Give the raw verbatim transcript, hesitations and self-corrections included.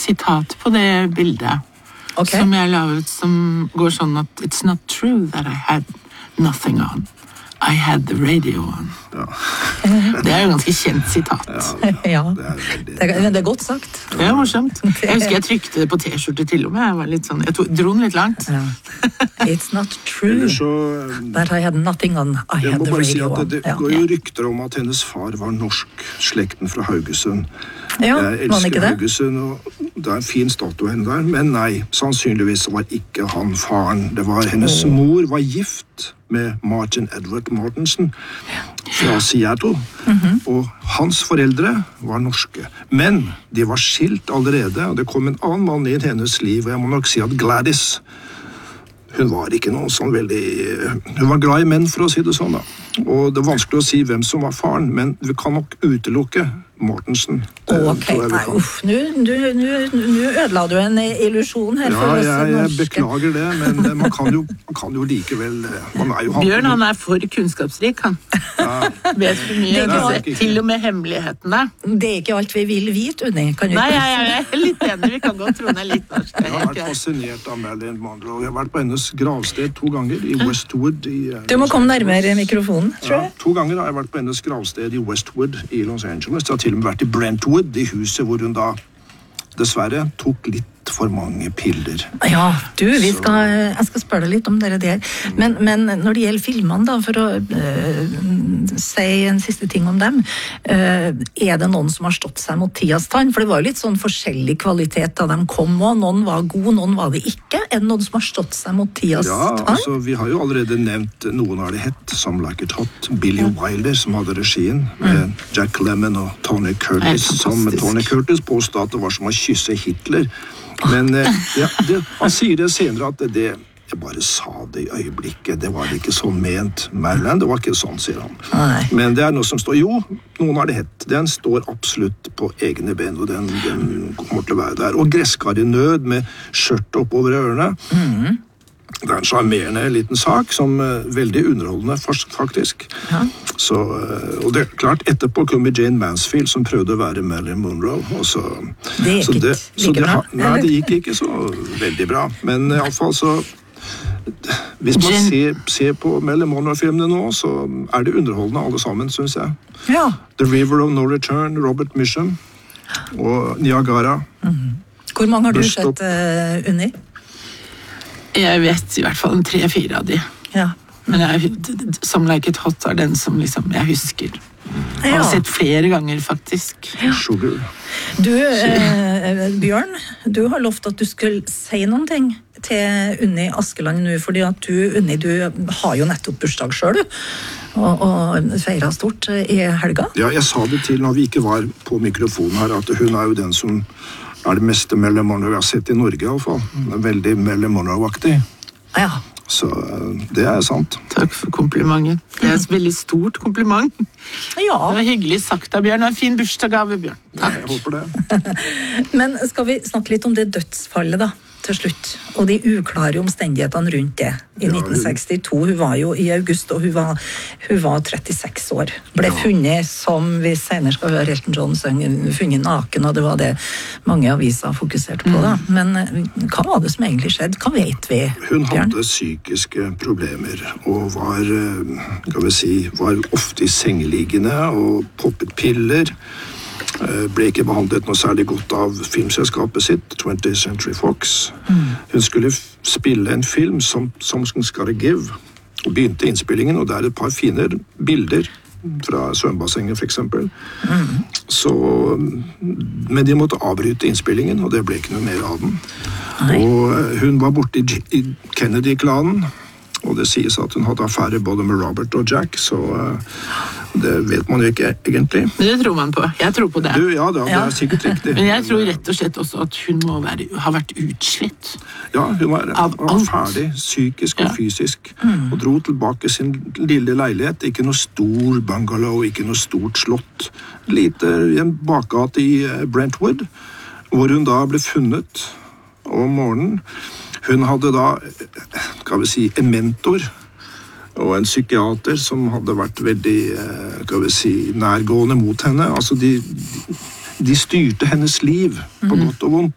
sitat på det bildet Okay. som jeg la ut, som går sånn at It's not true that I had nothing on. I had the radio on. Ja. Det er jo ganske kjent sitat. Ja, Det er veldig... det er, det er godt sagt. Det er morsomt. Jeg husker jeg trykte det på t-skjorte til og med. Jeg var litt sånn, jeg to, dro den litt langt. Ja. It's not true Ellers så... that I had nothing on. I Jeg had må the bare si radio at on. det, det Ja. går jo rykter om at hennes far var norsk, slekten fra Haugesund. Ja, Jeg var han ikke elsker det? Haugesund, og det er en fin statue henne der, men nei, sannsynligvis var ikke han faren. Det var hennes mor var gift med Martin Edward Mortensen fra Seattle, Mhm. og hans foreldre var norske. Men de var skilt allerede, og det kom en annen mann inn i hennes liv, og jeg må nok si at Gladys, hun var ikke noe sånn veldig... Hun var glad i menn, for å si det sånn da. Og det er vanskelig å si hvem som var faren, men vi kan nok utelukke Mortensen. Det Ok, tror jeg vi nei, kan. uff, nå nå- nå- nå ødela du en illusjon her for Ja, oss jeg, jeg norske. beklager det, men eh, man kan jo, man kan jo likevel... eh, Man er jo Bjørn, han er for kunnskapsrik, han. Ja, Vet for mye. Det er ikke disse- alt. Til og med hemmelighetene. Det er ikke alt vi vil vite, Unni. Kan vi Nei, ikke jeg, jeg er litt enig. Vi kan godt tro hun er litt norsk. Det er jeg har helt vært greit. fascinert av Marilyn Monroe. Jeg har vært på hennes gravsted to ganger i Westwood. I, eh, Du må Los komme Angeles. nærmere mikrofonen, tror Ja, jeg. to ganger har jeg vært på hennes gravsted i Westwood i Los Angeles. Jeg har til og med vært i Brentwood, i huset hvor hun da dessverre tok litt for mange piller. Ja, du, vi skal, jeg skal spørre deg litt om dere der. Men, men når det gjelder filmene, da, for å øh, si en siste ting om dem, øh, er det noen som har stått seg mot tidas tann? For det var jo litt sånn forskjellig kvalitet da de kom, og noen var gode, noen var det ikke. Er det noen som har stått seg mot tidas Ja, tann? altså, vi har jo allerede nevnt noen av de hett, som Like It Hot, Billy Wilder, som hadde regien, med Jack Lemmon og Tony Curtis, Helt som fantastisk. Tony Curtis påstod at det var som å kysse Hitler. Men eh, ja, det, han sier det senere at det, det jeg bare sa det i øyeblikket, det var ikke sånn ment, Marilyn, det var ikke sånn, sier han. Nei. Men det er noe som står, jo, noen har det hett, den står absolutt på egne ben, og den, den kommer til å være der. Og gresskar i nød med skjørt oppover ørene. Det er en charmerende liten sak, som er veldig underholdende, faktisk. Ja. Så, eh, og det er klart, etterpå kom Jane Mansfield, som prøvde å være Marilyn Monroe. Og så, Det gikk så ikke så like det, bra, ha- Nei, eller? det gikk ikke så veldig bra. Men i alle fall så... Hvis man Jane- ser, ser på Marilyn Monroe-filmene nå, så er det underholdende alle sammen, synes jeg. Ja. The River of No Return, Robert Mitchum, og Niagara. Hvor mange har du Burst opp. sett, uh, Unni? Jeg vet i hvert fall en tre-fire av de. Ja. Men jeg, Some Like It Hot er den som liksom jeg husker. Jeg har Ja. sett flere ganger, faktisk. Sugar. Du, eh, Bjørn, du har lovt at du skulle si noen ting til Unni Askeland nå, fordi at du, Unni, du har jo nettopp bursdag selv, du, og, og feiret stort i helga. Ja, jeg sa det til når vi ikke var på mikrofonen her, at hun er jo den som er det meste Marilyn Monroe jeg har sett i Norge, i alle fall. Hun er veldig Marilyn Monroe-aktig. Ja, Så eh, det er sant. Takk for komplimentet. Det er et veldig stort kompliment. Det ja. var hyggelig sagt av Bjørn. Og en fin bursdagsgave, Bjørn. Jeg håper det. Men skal vi snakke litt om det dødsfallet da, til slutt, og de uklare omstendighetene rundt det. I Ja, nitten sekstito, hun var jo i august, og hun var, hun var trettiseks år. Ble Ja. funnet, som vi senere skal høre Elton John synge, funnet naken, og det var det mange aviser fokuserte på da. Men eh, hva var det som egentlig skjedde? Hva vet vi, Hun Bjørn? hadde psykiske problemer og var, eh, skal vi si, var ofte i sengeliggende og poppet piller. Eh, Ble ikke behandlet noe særlig godt av filmselskapet sitt, twentieth Century Fox. Hun skulle f- spille en film som Something's Gotta Give, og begynte innspillingen, og det er et par fine bilder fra svømmebassenget, for eksempel. Så, men de måtte avbryte innspillingen, og det ble ikke noe mer av den. Og eh, hun var borte i, J- i Kennedy-klanen, og det sies at hun hadde affære både med Robert og Jack, så eh, det vet man jo ikke egentlig. Men det tror man på. Jeg tror på det. Du, ja, det, det Ja. er sikkert riktig. Men jeg tror rett og slett også at hun må være, ha vært utslitt. Ja, hun var, Av var alt. ferdig, psykisk og Ja. fysisk, og dro tilbake sin lille leilighet. Ikke noe stor bungalow, ikke noe stort slott. Lite i en bakgate i eh, Brentwood, hvor hun da ble funnet om morgenen. Hun hadde da, eh, skal vi si, en mentor og en psykiater som hadde vært veldig, eh, skal vi si, nærgående mot henne. Altså, de, de styrte hennes liv på godt og vondt.